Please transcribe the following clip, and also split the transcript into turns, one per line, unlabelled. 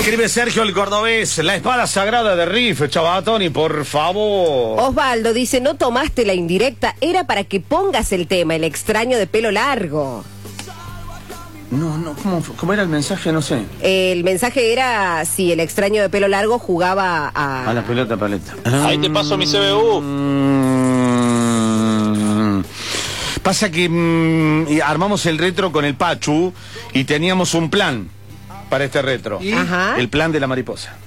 Escribe Sergio el Cordobés, la espada sagrada de Riff, Chabatoni, por favor.
Osvaldo dice, no tomaste la indirecta, era para que pongas el tema, el extraño de pelo largo.
No, ¿cómo era el mensaje? No sé.
El mensaje era si el extraño de pelo largo jugaba
a la pelota paleta.
Ahí te paso mi CBU.
Pasa que armamos el retro con el Pachu y teníamos un plan para este retro.
Ajá.
El plan de la mariposa.